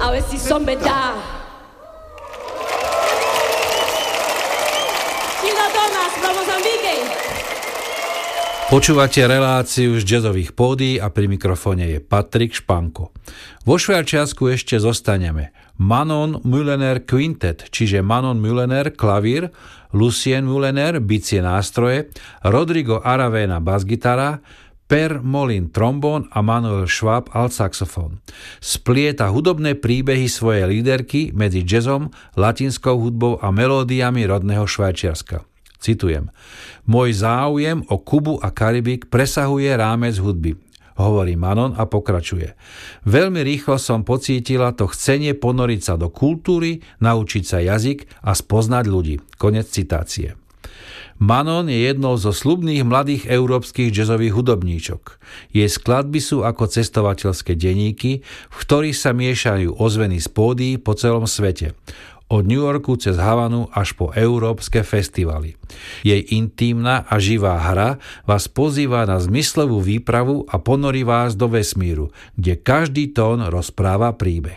a ver si son verdad. Chilo Thomas from Mozambique. Počúvate reláciu z jazzových pódií a pri mikrofóne je Patrik Španko. Vo Švajčiarsku ešte zostaneme. Manon Mulener Quintet, čiže Manon Mulener klavír, Lucien Mulener bicie nástroje, Rodrigo Aravena basgitara, Per Molin trombón a Manuel Schwab altsaxofón. Splieta hudobné príbehy svojej líderky medzi jazzom, latinskou hudbou a melódiami rodného Švajčiarska. Citujem: Môj záujem o Kubu a Karibik presahuje rámec hudby, hovorí Manon a pokračuje. Veľmi rýchlo som pocítila to chcenie ponoriť sa do kultúry, naučiť sa jazyk a spoznať ľudí. Konec citácie. Manon je jednou zo sľubných mladých európskych jazzových hudobníčok. Jej skladby sú ako cestovateľské denníky, v ktorých sa miešajú ozveny z pódií po celom svete. Od New Yorku cez Havanu až po európske festivaly. Jej intímna a živá hra vás pozýva na zmyslovú výpravu a ponorí vás do vesmíru, kde každý tón rozpráva príbeh.